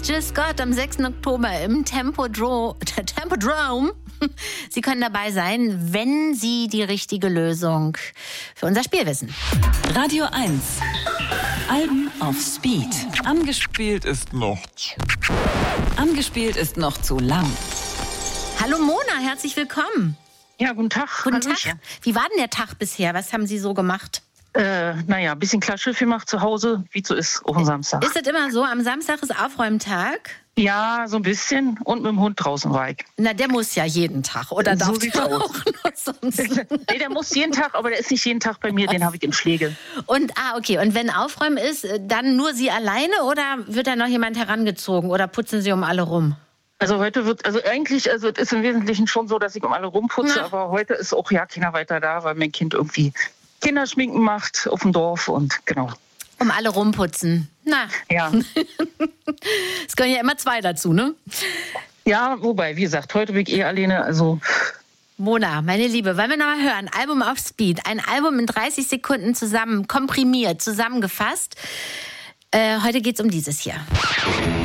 Jill Scott am 6. Oktober im Tempodrome. Sie können dabei sein, wenn Sie die richtige Lösung für unser Spiel wissen. Radio 1. Alben auf Speed. Angespielt ist noch zu lang. Hallo Mona, herzlich willkommen. Ja, guten Tag. Guten Hallöchen. Tag. Wie war denn der Tag bisher? Was haben Sie so gemacht? Ein bisschen Klarschiff gemacht zu Hause, wie es so ist, auf dem Samstag. Ist das immer so? Am Samstag ist Aufräumtag? Ja, so ein bisschen. Und mit dem Hund draußen war ich. Na, der muss ja jeden Tag. Oder So darf sieht's der aus. auch nur sonst? Nee, der muss jeden Tag, aber der ist nicht jeden Tag bei mir, den habe ich im Schlegel. Und, okay. Und wenn Aufräumen ist, dann nur Sie alleine oder wird da noch jemand herangezogen? Oder putzen Sie um alle rum? Also heute es ist im Wesentlichen schon so, dass ich um alle rumputze, Na. aber heute ist auch ja keiner weiter da, weil mein Kind irgendwie Kinderschminken macht auf dem Dorf und genau. Um alle rumputzen. Na, Ja. es gehören ja immer zwei dazu, ne? Ja, wobei, wie gesagt, heute bin ich alleine, also Mona, meine Liebe, wollen wir noch mal hören? Album auf Speed. Ein Album in 30 Sekunden komprimiert, zusammengefasst. Heute geht's um dieses hier.